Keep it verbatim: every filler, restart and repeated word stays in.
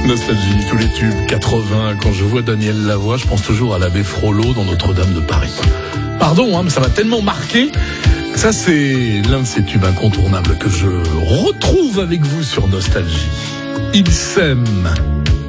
Nostalgie, tous les tubes quatre-vingts. Quand je vois Daniel Lavoie, je pense toujours à l'abbé Frollo dans Notre-Dame de Paris. Pardon, hein, mais ça m'a tellement marqué. Ça, c'est l'un de ces tubes incontournables que je retrouve avec vous sur Nostalgie. Il s'aime.